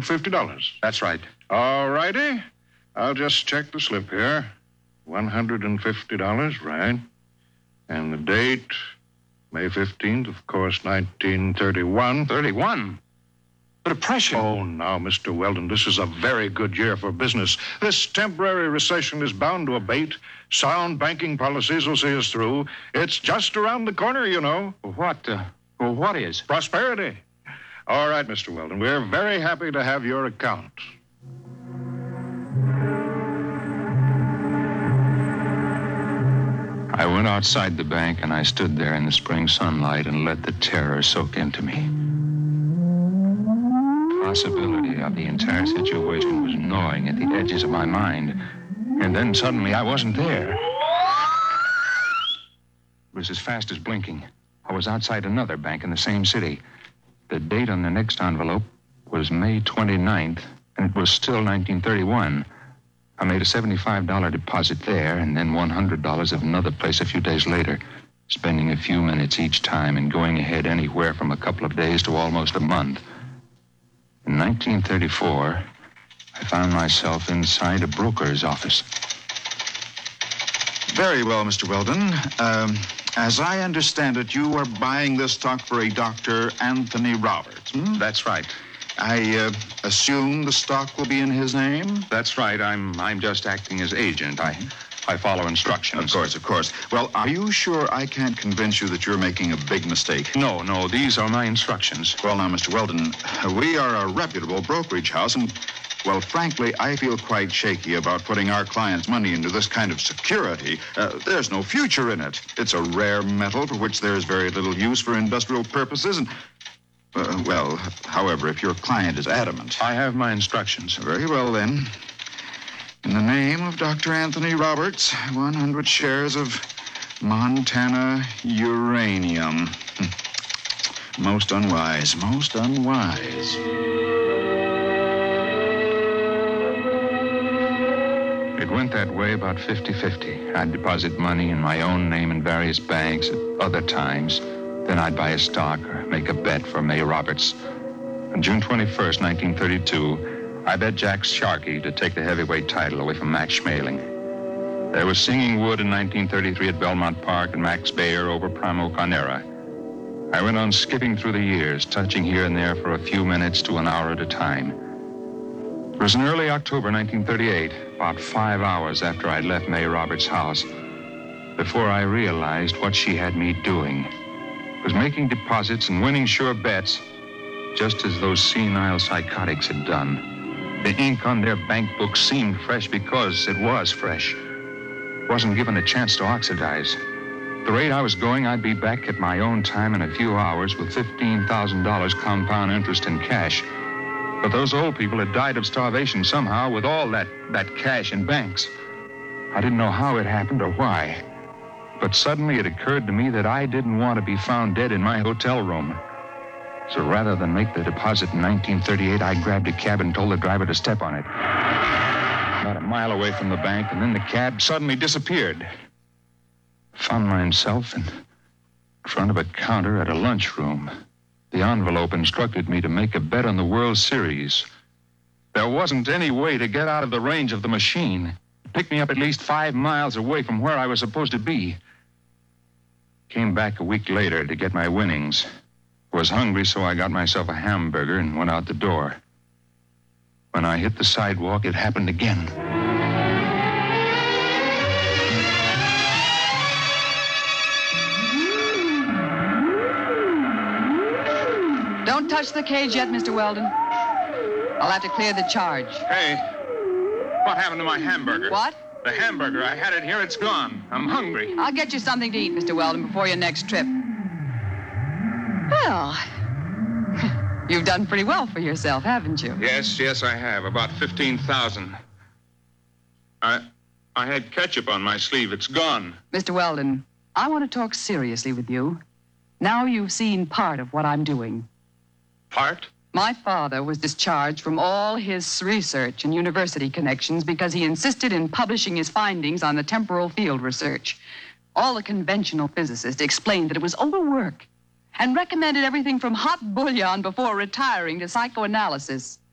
$150. That's right. All righty. I'll just check the slip here. $150, right. And the date, May 15th, of course, 1931. 31? The Depression. Oh, now, Mr. Weldon, this is a very good year for business. This temporary recession is bound to abate. Sound banking policies will see us through. It's just around the corner, you know. What is? Prosperity. All right, Mr. Weldon, we're very happy to have your account. I went outside the bank and I stood there in the spring sunlight and let the terror soak into me. The possibility of the entire situation was gnawing at the edges of my mind. And then suddenly I wasn't there. It was as fast as blinking. I was outside another bank in the same city. The date on the next envelope was May 29th, and it was still 1931. I made a $75 deposit there, and then $100 at another place a few days later, spending a few minutes each time and going ahead anywhere from a couple of days to almost a month. In 1934, I found myself inside a broker's office. Very well, Mr. Weldon. As I understand it, you are buying this stock for a Dr. Anthony Roberts. That's right. I assume the stock will be in his name? That's right. I'm just acting as agent. I follow instructions. Of course. Well, are you sure I can't convince you that you're making a big mistake? No, these are my instructions. Well, now, Mr. Weldon, we are a reputable brokerage house, and, well, frankly, I feel quite shaky about putting our clients' money into this kind of security. There's no future in it. It's a rare metal for which there is very little use for industrial purposes, and, however, if your client is adamant. I have my instructions. Very well, then. In the name of Dr. Anthony Roberts, 100 shares of Montana uranium. Most unwise, most unwise. It went that way about 50-50. I'd deposit money in my own name in various banks at other times. Then I'd buy a stock or make a bet for May Roberts. On June 21st, 1932, I bet Jack Sharkey to take the heavyweight title away from Max Schmeling. There was Singing Wood in 1933 at Belmont Park and Max Baer over Primo Carnera. I went on skipping through the years, touching here and there for a few minutes to an hour at a time. It was in early October 1938, about 5 hours after I'd left May Roberts' house, before I realized what she had me doing. Was making deposits and winning sure bets, just as those senile psychotics had done. The ink on their bank books seemed fresh because it was fresh. Wasn't given a chance to oxidize. At the rate I was going, I'd be back at my own time in a few hours with $15,000 compound interest in cash. But those old people had died of starvation somehow with all that cash in banks. I didn't know how it happened or why. But suddenly it occurred to me that I didn't want to be found dead in my hotel room. So rather than make the deposit in 1938, I grabbed a cab and told the driver to step on it. About a mile away from the bank, and then the cab suddenly disappeared. Found myself in front of a counter at a lunchroom. The envelope instructed me to make a bet on the World Series. There wasn't any way to get out of the range of the machine. It picked me up at least 5 miles away from where I was supposed to be. Came back a week later to get my winnings. Was hungry, so I got myself a hamburger and went out the door. When I hit the sidewalk, it happened again. Don't touch the cage yet, Mr. Weldon. I'll have to clear the charge. Hey, what happened to my hamburger? What? The hamburger. I had it here. It's gone. I'm hungry. I'll get you something to eat, Mr. Weldon, before your next trip. Well, you've done pretty well for yourself, haven't you? Yes, I have. About 15,000. I had ketchup on my sleeve. It's gone. Mr. Weldon, I want to talk seriously with you. Now you've seen part of what I'm doing. Part? My father was discharged from all his research and university connections because he insisted in publishing his findings on the temporal field research. All the conventional physicists explained that it was overwork and recommended everything from hot bouillon before retiring to psychoanalysis.